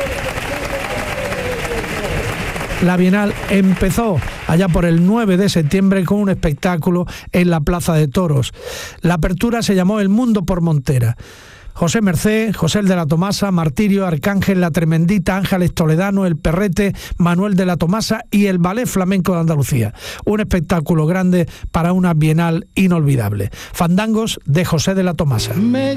La Bienal empezó allá por el 9 de septiembre con un espectáculo en la Plaza de Toros. La apertura se llamó El Mundo por Montera. José Mercé, José el de la Tomasa, Martirio, Arcángel, La Tremendita, Ángeles Toledano, El Perrete, Manuel de la Tomasa y el Ballet Flamenco de Andalucía. Un espectáculo grande para una Bienal inolvidable. Fandangos de José de la Tomasa.